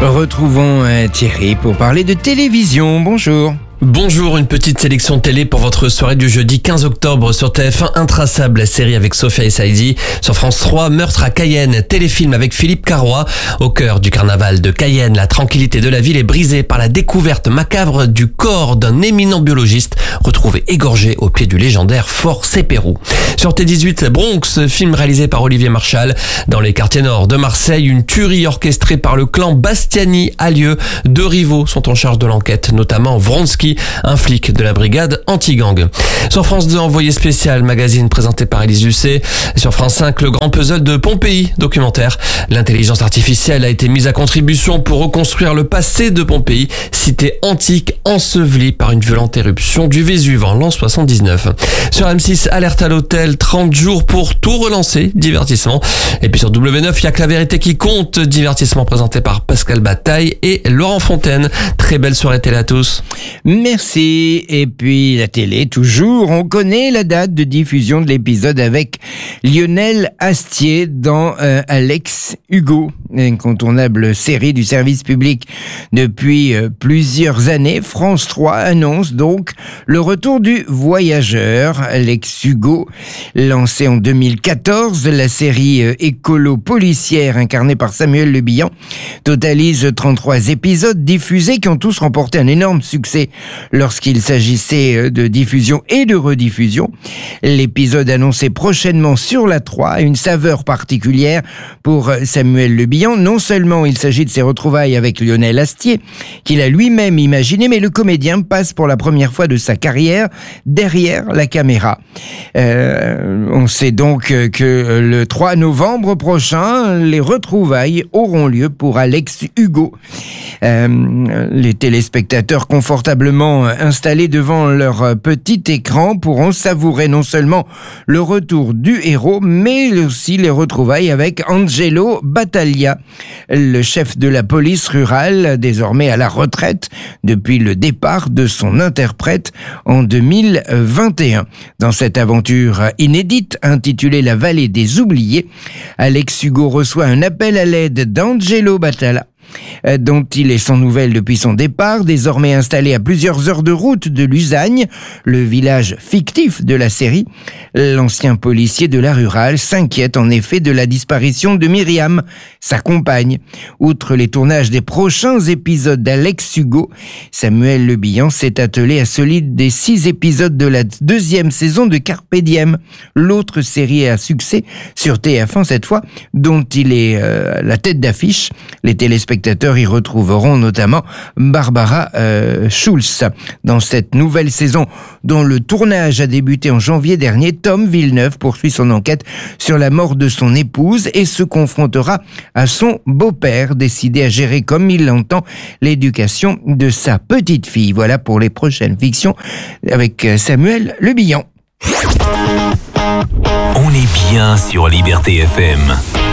Retrouvons Thierry pour parler de télévision. Bonjour. Bonjour, une petite sélection télé pour votre soirée du jeudi 15 octobre sur TF1, Intraçable, la série avec Sophia et Saïdi. Sur France 3, Meurtre à Cayenne, téléfilm avec Philippe Carrois. Au cœur du carnaval de Cayenne, la tranquillité de la ville est brisée par la découverte macabre du corps d'un éminent biologiste retrouvé égorgé au pied du légendaire Fort Sépérou. Sur T18, Bronx, film réalisé par Olivier Marchal. Dans les quartiers nord de Marseille, une tuerie orchestrée par le clan Bastiani a lieu. 2 rivaux sont en charge de l'enquête, notamment Vronsky, un flic de la brigade anti-gang. Sur France 2, Envoyé spécial, magazine présenté par Élise Lucet. Sur France 5, le grand puzzle de Pompéi, documentaire. L'intelligence artificielle a été mise à contribution pour reconstruire le passé de Pompéi, cité antique ensevelie par une violente éruption du Vésuve en l'an 79. Sur M6, Alerte à l'hôtel, 30 jours pour tout relancer, divertissement. Et puis sur W9, il y a que la vérité qui compte, divertissement présenté par Pascal Bataille et Laurent Fontaine. Très belle soirée télé à tous. Merci. Et puis la télé, toujours, on connaît la date de diffusion de l'épisode avec Lionel Astier dans Alex Hugo, incontournable série du service public depuis plusieurs années. France 3 annonce donc le retour du voyageur. Alex Hugo, lancé en 2014, la série écolo-policière incarnée par Samuel Le Bihan totalise 33 épisodes diffusés qui ont tous remporté un énorme succès lorsqu'il s'agissait de diffusion et de rediffusion. L'épisode annoncé prochainement sur la 3 a une saveur particulière pour Samuel Le Bihan. Non seulement il s'agit de ses retrouvailles avec Lionel Astier, qu'il a lui-même imaginé, mais le comédien passe pour la première fois de sa carrière derrière la caméra. On sait donc que le 3 novembre prochain, les retrouvailles auront lieu pour Alex Hugo. Les téléspectateurs confortablement installés devant leur petit écran pourront savourer non seulement le retour du héros, mais aussi les retrouvailles avec Angelo Battaglia, le chef de la police rurale, désormais à la retraite depuis le départ de son interprète en 2021. Dans cette aventure inédite intitulée La Vallée des Oubliés, Alex Hugo reçoit un appel à l'aide d'Angelo Battaglia, dont il est sans nouvelles depuis son départ, désormais installé à plusieurs heures de route de Lusagne, le village fictif de la série. L'ancien policier de la rurale s'inquiète en effet de la disparition de Myriam, sa compagne. Outre les tournages des prochains épisodes d'Alex Hugo, Samuel Le Bihan s'est attelé à celui des 6 épisodes de la 2e saison de Carpe Diem, l'autre série à succès sur TF1 cette fois, dont il est la tête d'affiche. Les téléspectateurs y retrouveront notamment Barbara Schulz. Dans cette nouvelle saison, dont le tournage a débuté en janvier dernier, Tom Villeneuve poursuit son enquête sur la mort de son épouse et se confrontera à son beau-père, décidé à gérer comme il l'entend l'éducation de sa petite fille. Voilà pour les prochaines fictions avec Samuel Le Bihan. On est bien sur Liberté FM.